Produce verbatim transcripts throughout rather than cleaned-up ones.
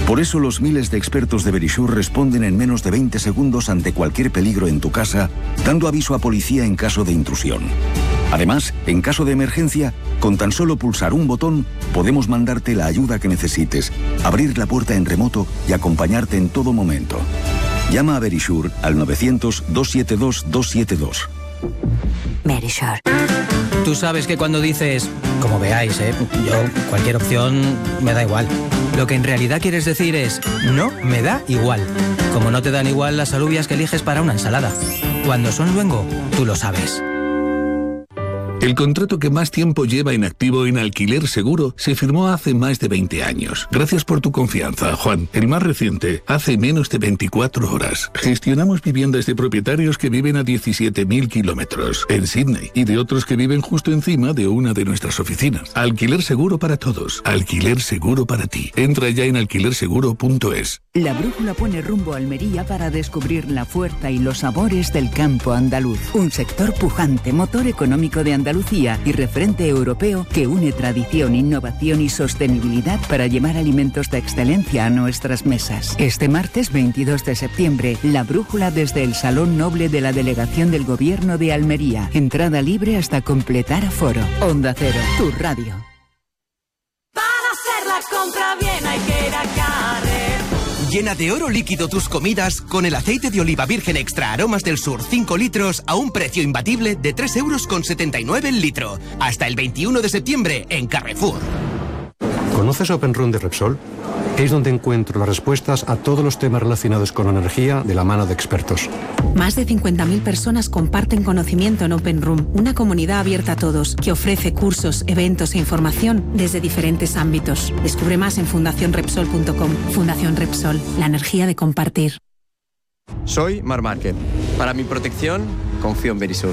Por eso los miles de expertos de Verisure responden en menos de veinte segundos ante cualquier peligro en tu casa, dando aviso a policía en caso de intrusión. Además, en caso de emergencia, con tan solo pulsar un botón, podemos mandarte la ayuda que necesites, abrir la puerta en remoto y acompañarte en todo momento. Llama a Verisure al novecientos, dos siete dos, dos siete dos. Verisure. Tú sabes que cuando dices, como veáis, ¿eh? yo, cualquier opción me da igual. Lo que en realidad quieres decir es, no me da igual. Como no te dan igual las alubias que eliges para una ensalada. Cuando son luengo, tú lo sabes. El contrato que más tiempo lleva en activo en Alquiler Seguro se firmó hace más de veinte años. Gracias por tu confianza, Juan. El más reciente, hace menos de veinticuatro horas. Gestionamos viviendas de propietarios que viven a diecisiete mil kilómetros en Sydney y de otros que viven justo encima de una de nuestras oficinas. Alquiler Seguro para todos. Alquiler Seguro para ti. Entra ya en alquiler seguro punto es. La brújula pone rumbo a Almería para descubrir la fuerza y los sabores del campo andaluz. Un sector pujante, motor económico de Andalucía y referente europeo que une tradición, innovación y sostenibilidad para llevar alimentos de excelencia a nuestras mesas. Este martes veintidós de septiembre, la brújula desde el Salón Noble de la Delegación del Gobierno de Almería. Entrada libre hasta completar aforo. Onda Cero, tu radio. Para hacer la compra bien hay que ir a Carrer. Llena de oro líquido tus comidas con el aceite de oliva virgen extra aromas del sur cinco litros a un precio imbatible de tres euros con setenta y nueve el litro. Hasta el veintiuno de septiembre en Carrefour. ¿Conoces Open Room de Repsol? Es donde encuentro las respuestas a todos los temas relacionados con la energía de la mano de expertos. Más de cincuenta mil personas comparten conocimiento en Open Room, una comunidad abierta a todos que ofrece cursos, eventos e información desde diferentes ámbitos. Descubre más en fundación repsol punto com. Fundación Repsol, la energía de compartir. Soy Mar Márquez. Para mi protección, confío en Verisure.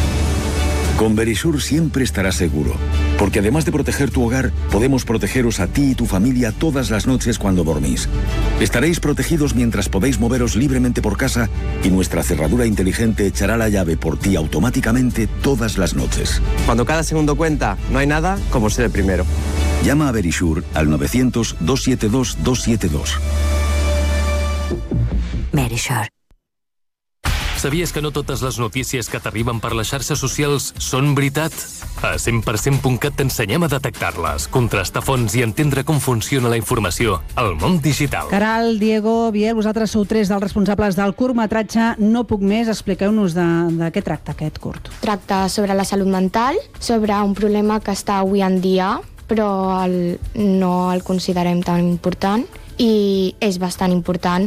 Con Verisure siempre estarás seguro, porque además de proteger tu hogar, podemos protegeros a ti y tu familia todas las noches cuando dormís. Estaréis protegidos mientras podéis moveros libremente por casa y nuestra cerradura inteligente echará la llave por ti automáticamente todas las noches. Cuando cada segundo cuenta, no hay nada como ser el primero. Llama a Verisure al novecientos, dos siete dos, dos siete dos. Verisure. Sabies que no totes les notícies que t'arriben per les xarxes socials són veritat? A cent per cent punt cat t'ensenyem a detectar-les, contrastar fonts i entendre com funciona la informació al món digital. Caral, Diego, Biel, vosaltres sou tres dels responsables del curtmetratge No puc més. Expliqueu-nos de, de què tracta aquest curt. Tracta sobre la salut mental, sobre un problema que està avui en dia, però el, no el considerem tan important, i és bastant important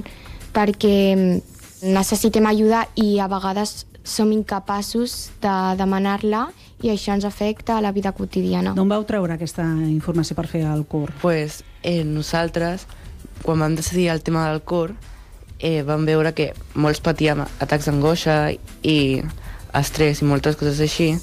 perquè necessitem ajuda i a vegades som incapaços de demanar-la i això ens afecta a la vida quotidiana. D'on vau treure aquesta informació per fer el curt? Pues, eh, nosaltres, quan vam decidir el tema del curt, eh, vam veure que molts patíem atacs d'angoixa i estrès i moltes coses així,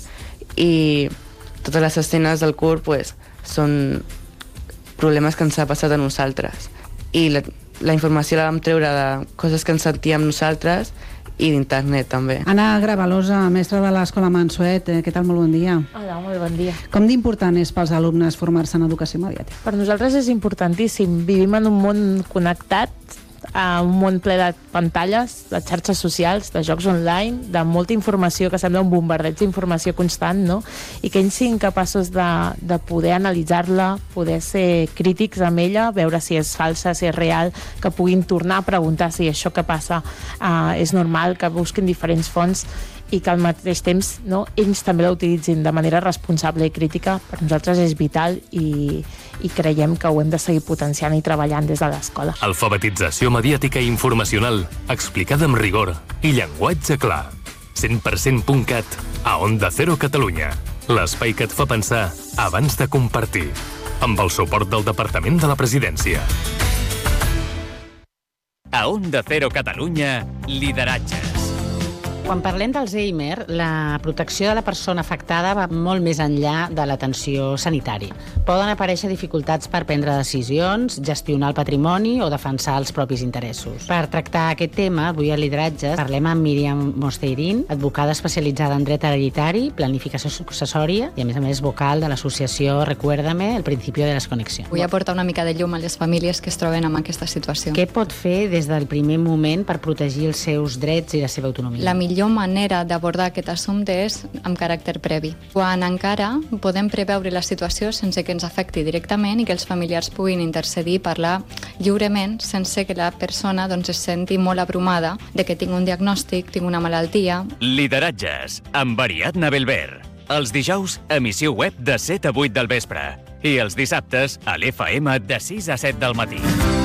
i totes les escenes del curt pues, són problemes que ens ha passat a nosaltres. I la, la informació la vam treure de coses que ens sentíem nosaltres i d'internet també. Anna Gravalosa, mestra de l'Escola Mansuet, eh, què tal? Molt bon dia. Hola, molt bon dia. Com d'important és pels alumnes formar-se en educació mediàtica? Per nosaltres és importantíssim. Vivim en un món connectat, a un món ple de pantalles, de xarxes socials, de jocs online, de molta informació que sembla un bombardeig d'informació constant, no? I que ells siguin capaços de, de poder analitzar-la, poder ser crítics amb ella, veure si és falsa, si és real, que puguin tornar a preguntar si això que passa uh, és normal, que busquin diferents fonts i que al mateix temps no, ells també la utilitzin de manera responsable i crítica. Per nosaltres és vital i, i creiem que ho hem de seguir potenciant i treballant des de l'escola. Alfabetització mediàtica i informacional, explicada amb rigor i llenguatge clar. cent per cent punt cat, a Onda Cero Catalunya. L'espai que et fa pensar abans de compartir. Amb el suport del Departament de la Presidència. A Onda Cero Catalunya, lideratges. Quan parlem d'Alzheimer, la protecció de la persona afectada va molt més enllà de l'atenció sanitària. Poden aparèixer dificultats per prendre decisions, gestionar el patrimoni o defensar els propis interessos. Per tractar aquest tema, avui a Lideratges parlem amb Míriam Mosteirín, advocada especialitzada en dret hereditari, planificació successòria i, a més a més, vocal de l'associació Recuérdame, el principi de les connexions. Vull aportar una mica de llum a les famílies que es troben en aquesta situació. Què pot fer des del primer moment per protegir els seus drets i la seva autonomia? La millor manera d'abordar aquest assumpte és amb caràcter previ. Quan encara podem preveure la situació sense que ens afecti directament i que els familiars puguin intercedir i parlar lliurement sense que la persona doncs, es senti molt abrumada de que tinc un diagnòstic, tinc una malaltia. Lideratges, amb Ariadna Belver. Els dijous, emissió web de set a vuit del vespre. I els dissabtes, a l'F M de sis a set del matí.